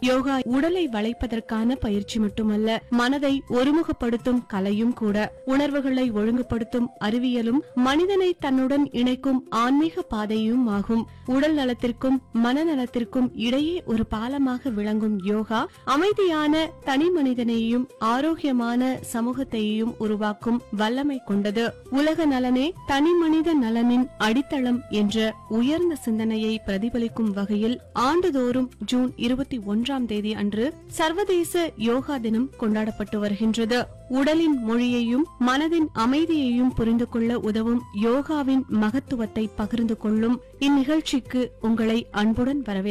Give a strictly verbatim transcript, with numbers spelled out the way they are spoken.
யோகா உடலை வளைப்பதற்கான பயிற்சி மட்டுமல்ல, மனதை ஒருமுகப்படுத்தும் கலையும் கூட. உணர்வுகளை ஒழுங்குபடுத்தும் அறிவியலும் மனிதனை தன்னுடன் இணைக்கும் ஆன்மீக பாதையும் ஆகும். உடல் நலத்திற்கும் மனநலத்திற்கும் இடையே ஒரு பாலமாக விளங்கும் யோகா அமைதியான தனி மனிதனையும் ஆரோக்கியமான சமூகத்தையும் உருவாக்கும் வல்லமை கொண்டது. உலக நலனே தனி மனித நலனின் அடித்தளம் என்ற உயர்ந்த சிந்தனையை பிரதிபலிக்கும் வகையில் ஆண்டுதோறும் ஜூன் இருபத்தி ஒன்றாம் தேதி அன்று சர்வதேச யோகா தினம் கொண்டாடப்பட்டு வருகின்றது. உடலின் மொழியையும் மனதின் அமைதியையும் புரிந்து கொள்ள உதவும் யோகாவின் மகத்துவத்தை பகிர்ந்து கொள்ளும் இந்நிகழ்ச்சிக்கு உங்களை அன்புடன் வரவேற்கிறேன்.